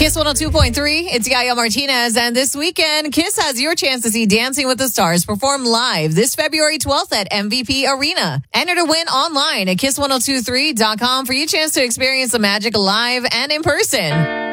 Kiss 102.3, it's Yaya Martinez, and this weekend, Kiss has your chance to see Dancing with the Stars perform live this February 12th at MVP Arena. Enter to win online at kiss1023.com for your chance to experience the magic live and in person.